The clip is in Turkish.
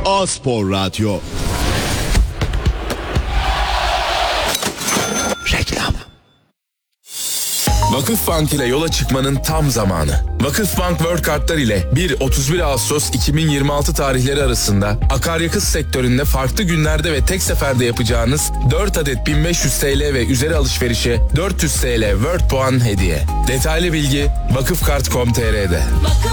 A-Spor Radyo. Reklam. Vakıfbank ile yola çıkmanın tam zamanı. Vakıfbank World Kartlar ile 1-31 Ağustos 2026 tarihleri arasında akaryakıt sektöründe farklı günlerde ve tek seferde yapacağınız 4 adet 1500 TL ve üzeri alışverişe 400 TL World puan hediye. Detaylı bilgi vakıfkart.com.tr'de.